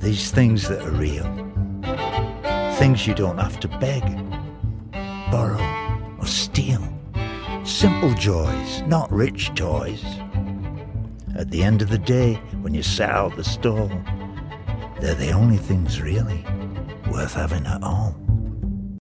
these things that are real. Things you don't have to beg, borrow, or steal. Simple joys, not rich toys. At the end of the day, when you set out the stall, they're the only things really worth having at all.